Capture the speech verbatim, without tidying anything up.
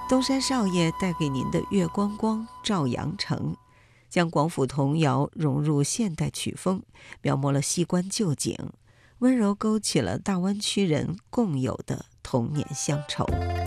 东山少爷带给您的月光光照阳城，将广府童谣融入现代曲风，描摹了西关旧景，温柔勾起了大湾区人共有的童年乡愁。